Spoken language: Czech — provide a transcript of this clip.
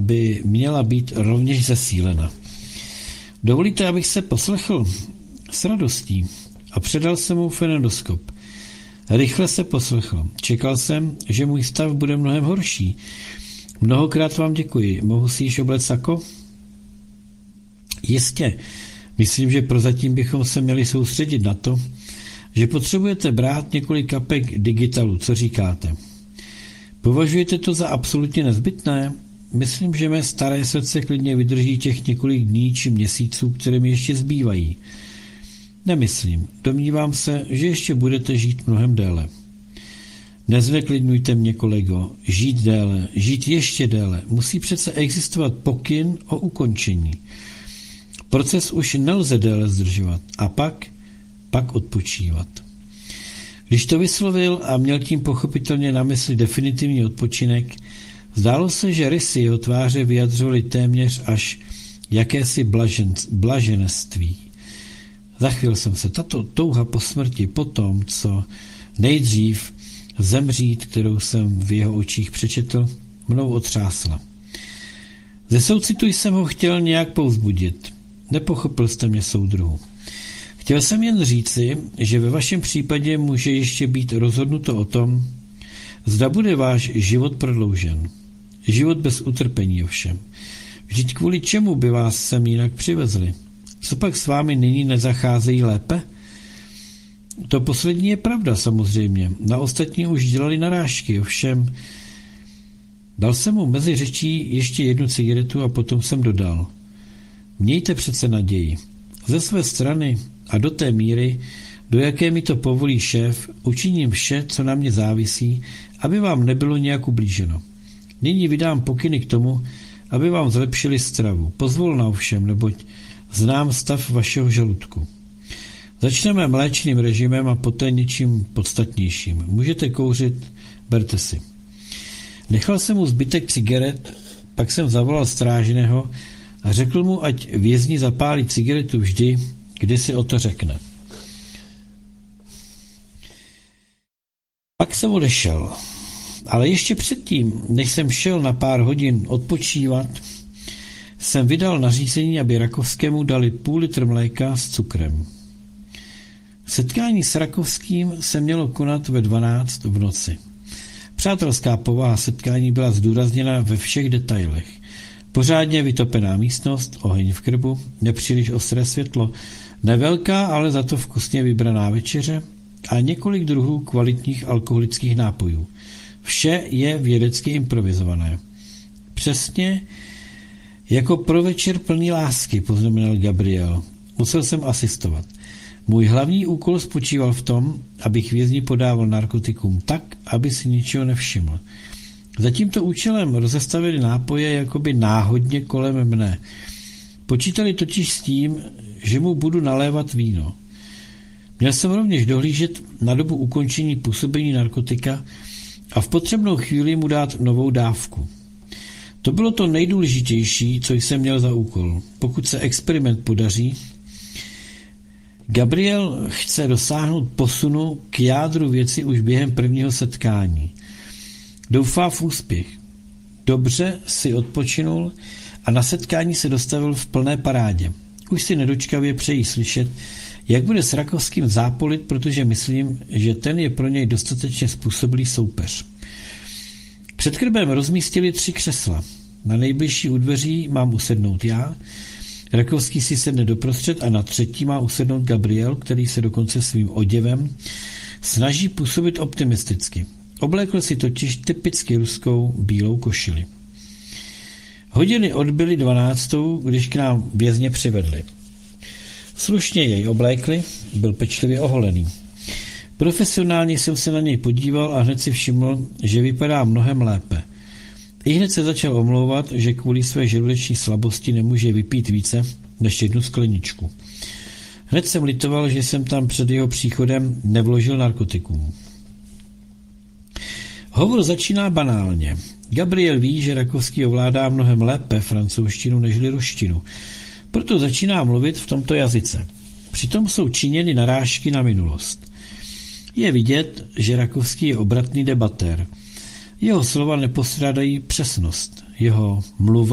by měla být rovněž zesílena. Dovolíte, abych se poslechl? S radostí. A předal jsem mu fonendoskop. Rychle se poslechl. Čekal jsem, že můj stav bude mnohem horší. Mnohokrát vám děkuji. Mohu si již obléct sako? Jistě. Myslím, že prozatím bychom se měli soustředit na to, že potřebujete brát několik kapek digitalu. Co říkáte? Považujete to za absolutně nezbytné? Myslím, že mé staré srdce klidně vydrží těch několik dní či měsíců, které mi ještě zbývají. Nemyslím. Domnívám se, že ještě budete žít mnohem déle. Nezneklidňujte mě, kolego. Žít déle, žít ještě déle. Musí přece existovat pokyn o ukončení. Proces už nelze déle zdržovat. A pak odpočívat. Když to vyslovil a měl tím pochopitelně na mysli definitivní odpočinek, zdálo se, že rysy jeho tváře vyjadřovaly téměř až jakési blaženství. Zachyl jsem se. Tato touha po smrti, po tom, co nejdřív zemřít, kterou jsem v jeho očích přečetl, mnou otřásla. Ze soucitu jsem ho chtěl nějak povzbudit. Nepochopil jste mě, soudruhu. Chtěl jsem jen říci, že ve vašem případě může ještě být rozhodnuto o tom, zda bude váš život prodloužen. Život bez utrpení ovšem. Vždyť kvůli čemu by vás sem jinak přivezli? Co pak s vámi nyní nezacházejí lépe? To poslední je pravda samozřejmě. Na ostatní už dělali narážky, ovšem. Dal jsem mu mezi řečí ještě jednu cigaretu a potom jsem dodal. Mějte přece naději. Ze své strany a do té míry, do jaké mi to povolí šéf, učiním vše, co na mě závisí, aby vám nebylo nějak ublíženo. Nyní vydám pokyny k tomu, aby vám zlepšili stravu. Pozvolna ovšem, neboť znám stav vašeho žaludku. Začneme mléčným režimem a poté něčím podstatnějším. Můžete kouřit, berte si. Nechal jsem mu zbytek cigaret, pak jsem zavolal strážného a řekl mu, ať vězni zapálí cigaretu vždy, kdy si o to řekne. Pak jsem odešel. Ale ještě předtím, než jsem šel na pár hodin odpočívat, jsem vydal nařízení, aby Rakovskému dali půl litr mléka s cukrem. Setkání s Rakovským se mělo konat ve 12 v noci. Přátelská povaha setkání byla zdůrazněna ve všech detailech. Pořádně vytopená místnost, oheň v krbu, nepříliš ostré světlo, nevelká, ale za to vkusně vybraná večeře a několik druhů kvalitních alkoholických nápojů. Vše je vědecky improvizované. Přesně jako pro večer plný lásky, poznamenal Gabriel. Musel jsem asistovat. Můj hlavní úkol spočíval v tom, abych vězni podával narkotikum tak, aby si ničeho nevšiml. Za tímto účelem rozestavili nápoje jakoby náhodně kolem mne. Počítali totiž s tím, že mu budu nalévat víno. Měl jsem rovněž dohlížet na dobu ukončení působení narkotika a v potřebnou chvíli mu dát novou dávku. To bylo to nejdůležitější, co jsem měl za úkol. Pokud se experiment podaří, Gabriel chce dosáhnout posunu k jádru věci už během prvního setkání. Doufá v úspěch. Dobře si odpočinul a na setkání se dostavil v plné parádě. Už si nedočkavě přejí slyšet, jak bude s Rakovským zápolit, protože myslím, že ten je pro něj dostatečně způsobilý soupeř. Před krbem rozmístili 3 křesla. Na nejbližší u dveří mám usednout já, Rakovský si sedne doprostřed a na 3. má usednout Gabriel, který se dokonce svým oděvem snaží působit optimisticky. Oblékl si totiž typicky ruskou bílou košili. Hodiny odbyly 12, když k nám vězně přivedli. Slušně jej oblékli, byl pečlivě oholený. Profesionálně jsem se na něj podíval a hned si všiml, že vypadá mnohem lépe. I hned se začal omlouvat, že kvůli své žaludeční slabosti nemůže vypít více než 1 skleničku. Hned jsem litoval, že jsem tam před jeho příchodem nevložil narkotikům. Hovor začíná banálně. Gabriel ví, že Rakovský ovládá mnohem lépe francouzštinu nežli ruštinu. Proto začíná mluvit v tomto jazyce. Přitom jsou činěny narážky na minulost. Je vidět, že Rakovský je obratný debatér. Jeho slova nepostrádají přesnost. Jeho mluva